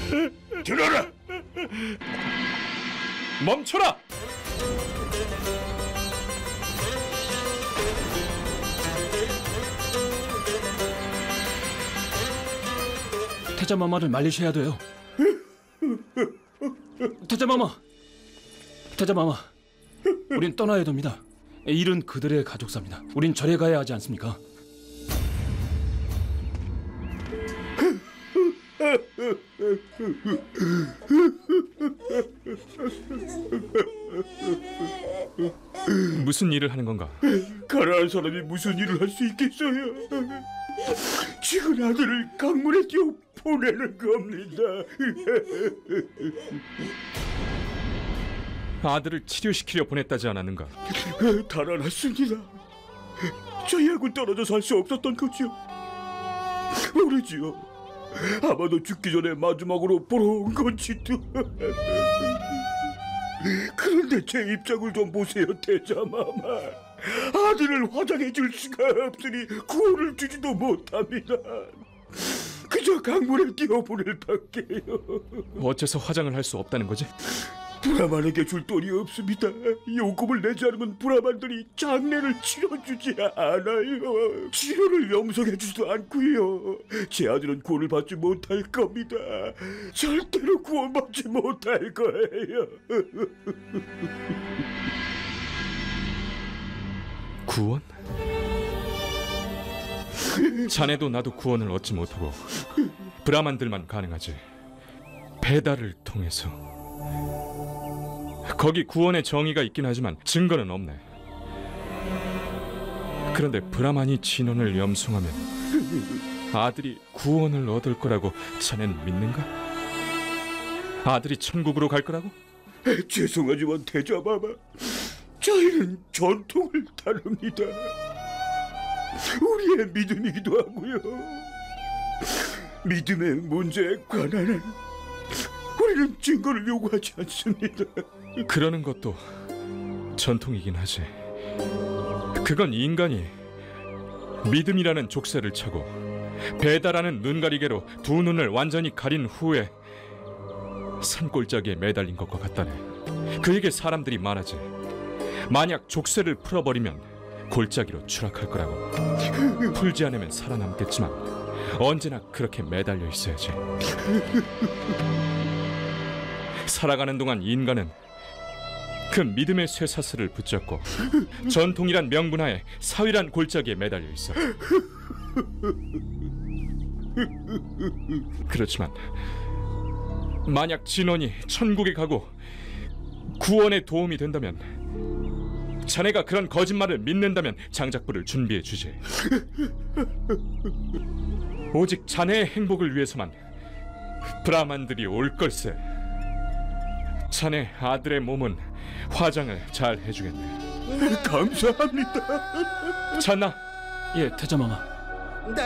들어라! 멈춰라! 태자마마를 말리셔야 돼요. 태자마마, 우린 떠나야 됩니다. 일은 그들의 가족사입니다. 우린 절에 가야 하지 않습니까? 무슨 일을 하는 건가? 가난한 사람이 무슨 일을 할 수 있겠어요? 죽은 아들을 강물에 띄워 보내는 겁니다. 아들을 치료시키려 보냈다지 않았는가? 달아났습니다. 저희하고 떨어져 살 수 없었던 거죠. 모르지요. 아마도 죽기 전에 마지막으로 보러 온 건지도. 그런데 제 입장을 좀 보세요, 태자마마. 아들을 화장해 줄 수가 없으니 구원을 주지도 못합니다. 그저 강물에 띄워보낼 밖에요. 어째서 화장을 할 수 없다는 거지? 브라만에게 줄 돈이 없습니다. 요금을 내지 않으면 브라만들이 장례를 치러주지 않아요. 치료를 염성해주지도 않고요. 제 아들은 구원을 받지 못할 겁니다. 절대로 구원받지 못할 거예요. 구원? 자네도 나도 구원을 얻지 못하고 브라만들만 가능하지. 배달을 통해서. 거기 구원의 정의가 있긴 하지만 증거는 없네. 그런데 브라만이 진원을 염송하면 아들이 구원을 얻을 거라고 자넨 믿는가? 아들이 천국으로 갈 거라고? 죄송하지만 태자마마, 저희는 전통을 따릅니다. 우리의 믿음이기도 하고요. 믿음의 문제에 관한은 우리는 증거를 요구하지 않습니다. 그러는 것도 전통이긴 하지. 그건 인간이 믿음이라는 족쇄를 차고 배다라는 눈가리개로 두 눈을 완전히 가린 후에 산골짜기에 매달린 것과 같다네. 그에게 사람들이 말하지. 만약 족쇄를 풀어버리면 골짜기로 추락할 거라고. 풀지 않으면 살아남겠지만 언제나 그렇게 매달려 있어야지. 살아가는 동안 인간은 그 믿음의 쇠사슬을 붙잡고 전통이란 명분하에 사위란 골짜기에 매달려 있어. 그렇지만 만약 진원이 천국에 가고 구원에 도움이 된다면, 자네가 그런 거짓말을 믿는다면 장작불을 준비해 주지. 오직 자네의 행복을 위해서만 브라만들이 올 걸세. 자네 아들의 몸은 화장을 잘 해주겠네. 감사합니다. 찬나. 예, 태자마마.